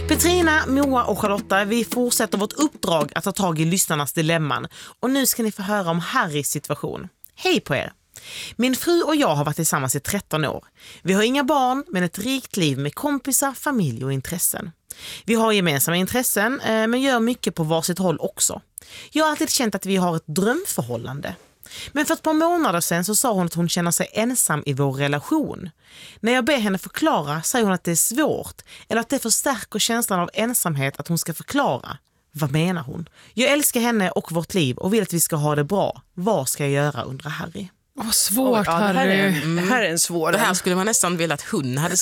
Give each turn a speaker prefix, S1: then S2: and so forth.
S1: Petrina, Moa och Charlotta, vi fortsätter vårt uppdrag att ta tag i lyssnarnas dilemman. Och nu ska ni få höra om Harrys situation. Hej på er! Min fru och jag har varit tillsammans i 13 år. Vi har inga barn, men ett rikt liv med kompisar, familj och intressen. Vi har gemensamma intressen, men gör mycket på varsitt håll också. Jag har alltid känt att vi har ett drömförhållande. Men för ett par månader sedan så sa hon att hon känner sig ensam i vår relation. När jag ber henne förklara säger hon att det är svårt, eller att det förstärker känslan av ensamhet att hon ska förklara. Vad menar hon? Jag älskar henne och vårt liv och vill att vi ska ha det bra. Vad ska jag göra, undrar Harry?
S2: Svårt,
S3: ja,
S2: Harry.
S3: Det här är en svår.
S4: Det här skulle man nästan vilja att hon hade